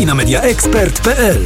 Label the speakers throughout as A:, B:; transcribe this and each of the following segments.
A: i na mediaexpert.pl.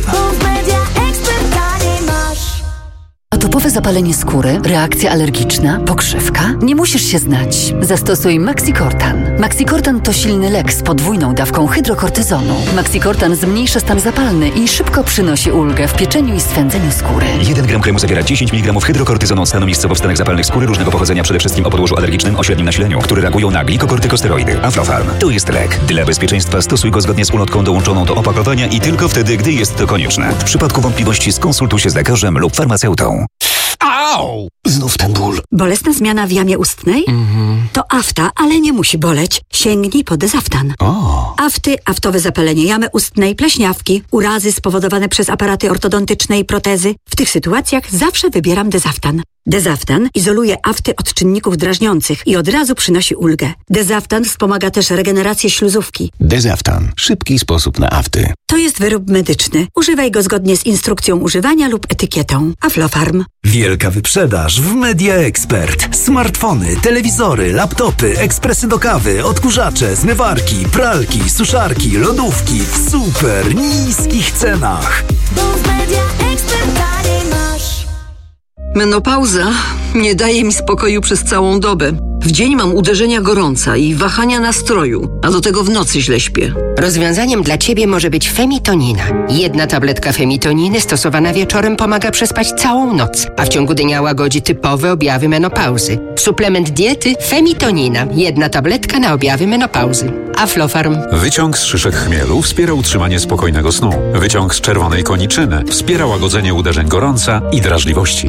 B: A topowe zapalenie skóry, reakcja alergiczna, pokrzywka? Nie musisz się znać. Zastosuj Maxicortan. Maxicortan to silny lek z podwójną dawką hydrokortyzonu. Maxicortan zmniejsza stan zapalny i szybko przynosi ulgę w pieczeniu i swędzeniu skóry.
C: 1 gram kremu zawiera 10 mg hydrokortyzonu stanu miejscowo w stanach zapalnych skóry różnego pochodzenia, przede wszystkim o podłożu alergicznym o średnim nasileniu, które reagują na glikokortykosteroidy. Aflofarm to jest lek. Dla bezpieczeństwa stosuj go zgodnie z ulotką dołączoną do opakowania i tylko wtedy, gdy jest to konieczne. W przypadku wątpliwości skonsultuj się z lekarzem lub farmaceutą.
D: Au! Znów ten ból.
E: Bolesna zmiana w jamie ustnej? To afta, ale nie musi boleć. Sięgnij po Dezaftan. Afty, aftowe zapalenie jamy ustnej, pleśniawki, urazy spowodowane przez aparaty ortodontyczne i protezy. W tych sytuacjach zawsze wybieram Dezaftan. Dezaftan izoluje afty od czynników drażniących i od razu przynosi ulgę. Dezaftan wspomaga też regenerację śluzówki.
D: Dezaftan. Szybki sposób na afty.
E: To jest wyrób medyczny. Używaj go zgodnie z instrukcją używania lub etykietą. Aflofarm.
A: Wielka wyprzedaż w Media Expert. Smartfony, telewizory, laptopy, ekspresy do kawy, odkurzacze, zmywarki, pralki, suszarki, lodówki w super niskich cenach.
F: Bo w Media Expert taniej masz.
G: Menopauza nie daje mi spokoju przez całą dobę. W dzień mam uderzenia gorąca i wahania nastroju, a do tego w nocy źle śpię.
H: Rozwiązaniem dla Ciebie może być Femitonina. 1 tabletka Femitoniny stosowana wieczorem pomaga przespać całą noc, a w ciągu dnia łagodzi typowe objawy menopauzy. Suplement diety Femitonina. 1 tabletka na objawy menopauzy. Aflofarm.
I: Wyciąg z szyszek chmielu wspiera utrzymanie spokojnego snu. Wyciąg z czerwonej koniczyny wspiera łagodzenie uderzeń gorąca i drażliwości.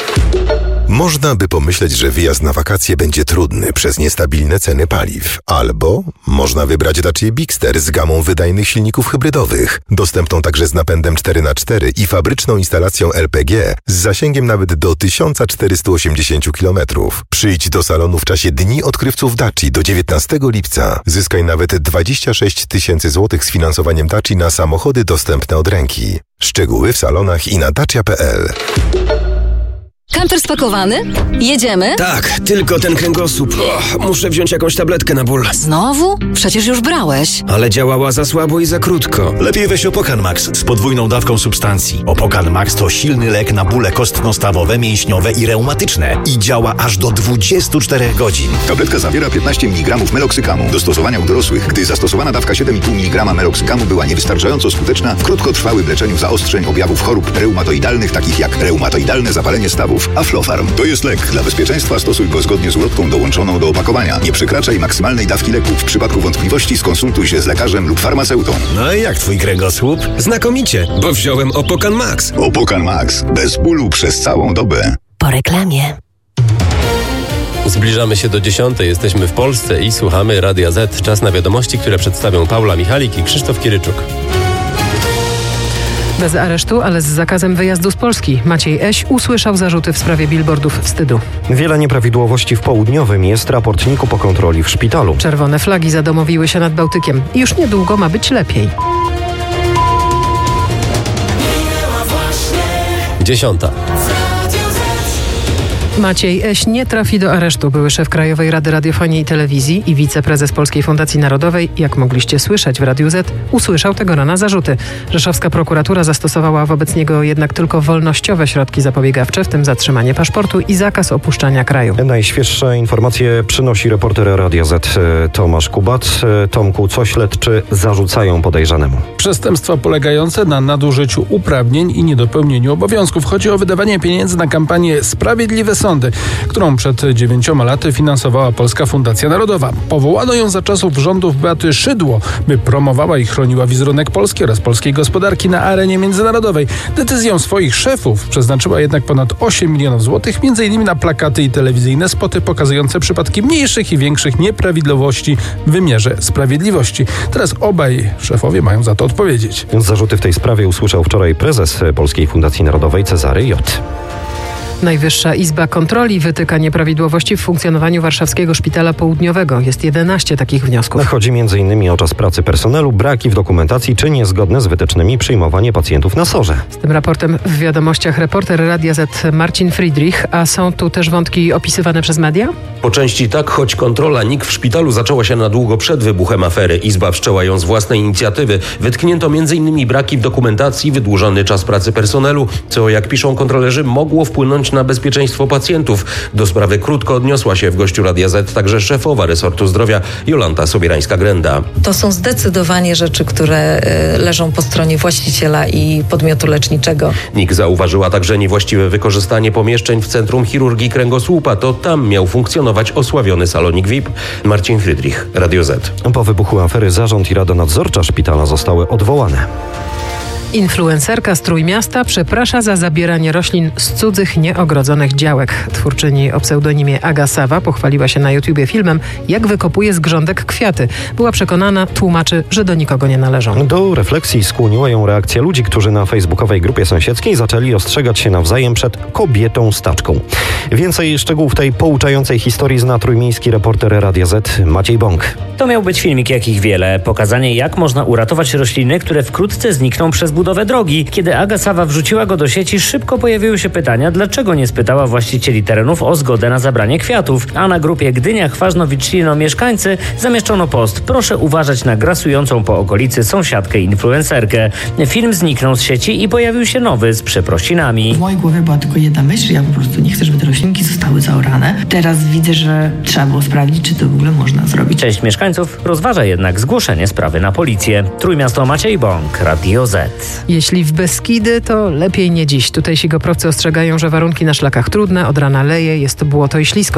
J: Można by pomyśleć, że wyjazd na wakacje będzie trudny przez niestabilne ceny paliw. Albo można wybrać Dacia Bigster z gamą wydajnych silników hybrydowych, dostępną także z napędem 4x4 i fabryczną instalacją LPG z zasięgiem nawet do 1480 km. Przyjdź do salonu w czasie Dni Odkrywców Daci do 19 lipca. Zyskaj nawet 26 000 złotych z finansowaniem Daci na samochody dostępne od ręki. Szczegóły w salonach i na dacia.pl.
K: Kamper spakowany? Jedziemy?
L: Tak, tylko ten kręgosłup. Muszę wziąć jakąś tabletkę na ból.
K: Znowu? Przecież już brałeś.
L: Ale działała za słabo i za krótko.
M: Lepiej weź Opokan Max z podwójną dawką substancji. Opokan Max to silny lek na bóle kostno-stawowe, mięśniowe i reumatyczne. I działa aż do 24 godzin.
N: Tabletka zawiera 15 mg meloksykamu. Do stosowania u dorosłych, gdy zastosowana dawka 7,5 mg meloksykamu była niewystarczająco skuteczna w krótkotrwałym leczeniu zaostrzeń objawów chorób reumatoidalnych, takich jak reumatoidalne zapalenie stawów. Aflofarm to jest lek. Dla bezpieczeństwa stosuj go zgodnie z ulotką dołączoną do opakowania. Nie przekraczaj maksymalnej dawki leku. W przypadku wątpliwości skonsultuj się z lekarzem lub farmaceutą.
L: No i jak twój kręgosłup? Znakomicie, bo wziąłem Opokan Max.
N: Opokan Max. Bez bólu przez całą dobę.
K: Po reklamie.
O: Zbliżamy się do 10. Jesteśmy w Polsce i słuchamy Radia Z. Czas na wiadomości, które przedstawią Paula Michalik i Krzysztof Kiryczuk.
P: Bez aresztu, ale z zakazem wyjazdu z Polski. Maciej Eś usłyszał zarzuty w sprawie billboardów wstydu.
Q: Wiele nieprawidłowości w Południowym jest raport NIK-u po kontroli w szpitalu.
P: Czerwone flagi zadomowiły się nad Bałtykiem. Już niedługo ma być lepiej.
O: 10.
P: Maciej Eś nie trafi do aresztu. Były szef Krajowej Rady Radiofonii i Telewizji i wiceprezes Polskiej Fundacji Narodowej, jak mogliście słyszeć w Radiu Z, usłyszał tego rana zarzuty. Rzeszowska prokuratura zastosowała wobec niego jednak tylko wolnościowe środki zapobiegawcze, w tym zatrzymanie paszportu i zakaz opuszczania kraju.
Q: Najświeższe informacje przynosi reporter Radia Z Tomasz Kubat. Tomku, co śledczy zarzucają podejrzanemu?
R: Przestępstwa polegające na nadużyciu uprawnień i niedopełnieniu obowiązków. Chodzi o wydawanie pieniędzy na kampanię Sprawiedliwe Sądy, którą przed 9 laty finansowała Polska Fundacja Narodowa. Powołano ją za czasów rządów Beaty Szydło, by promowała i chroniła wizerunek Polski oraz polskiej gospodarki na arenie międzynarodowej. Decyzją swoich szefów przeznaczyła jednak ponad 8 milionów złotych, m.in. na plakaty i telewizyjne spoty pokazujące przypadki mniejszych i większych nieprawidłowości w wymiarze sprawiedliwości. Teraz obaj szefowie mają za to odpowiedzieć.
Q: Zarzuty w tej sprawie usłyszał wczoraj prezes Polskiej Fundacji Narodowej Cezary J.
P: Najwyższa Izba Kontroli wytyka nieprawidłowości w funkcjonowaniu warszawskiego Szpitala Południowego. Jest 11 takich wniosków.
Q: Chodzi m.in. o czas pracy personelu, braki w dokumentacji czy niezgodne z wytycznymi przyjmowanie pacjentów na SOR-ze.
P: Z tym raportem w Wiadomościach reporter Radia Z Marcin Friedrich. A są tu też wątki opisywane przez media?
S: Po części tak, choć kontrola NIK w szpitalu zaczęła się na długo przed wybuchem afery. Izba wszczęła ją z własnej inicjatywy. Wytknięto m.in. braki w dokumentacji, wydłużony czas pracy personelu, co, jak piszą kontrolerzy, mogło wpłynąć na bezpieczeństwo pacjentów. Do sprawy krótko odniosła się w gościu Radia Z także szefowa resortu zdrowia Jolanta Sobierańska-Grenda.
T: To są zdecydowanie rzeczy, które leżą po stronie właściciela i podmiotu leczniczego.
S: NIK zauważyła także niewłaściwe wykorzystanie pomieszczeń w Centrum Chirurgii Kręgosłupa. To tam miał funkcjonować osławiony salonik VIP. Marcin Friedrich, Radio Z.
Q: Po wybuchu afery zarząd i rada nadzorcza szpitala zostały odwołane.
P: Influencerka z Trójmiasta przeprasza za zabieranie roślin z cudzych, nieogrodzonych działek. Twórczyni o pseudonimie Aga Sawa pochwaliła się na YouTubie filmem, jak wykopuje z grządek kwiaty. Była przekonana, tłumaczy, że do nikogo nie należą.
Q: Do refleksji skłoniła ją reakcja ludzi, którzy na facebookowej grupie sąsiedzkiej zaczęli ostrzegać się nawzajem przed kobietą staczką. Więcej szczegółów tej pouczającej historii zna trójmiejski reporter Radia Z Maciej Bąk.
U: To miał być filmik, jakich wiele. Pokazanie, jak można uratować rośliny, które wkrótce znikną przez budowę drogi. Kiedy Aga Sawa wrzuciła go do sieci, szybko pojawiły się pytania, dlaczego nie spytała właścicieli terenów o zgodę na zabranie kwiatów. A na grupie Gdynia Chważno-Wiczlino mieszkańcy zamieszczono post: proszę uważać na grasującą po okolicy sąsiadkę influencerkę. Film zniknął z sieci i pojawił się nowy z przeprosinami.
V: W mojej głowie była tylko jedna myśl: ja po prostu nie chcę, żeby te roślinki zostały zaorane. Teraz widzę, że trzeba było sprawdzić, czy to w ogóle można zrobić.
U: Część mieszkańców rozważa jednak zgłoszenie sprawy na policję. Trójmiasto, Maciej Bąk, Radio Z.
P: Jeśli w Beskidy, to lepiej nie dziś. Tutejsi goprowcy ostrzegają, że warunki na szlakach trudne, od rana leje, jest błoto i ślisko.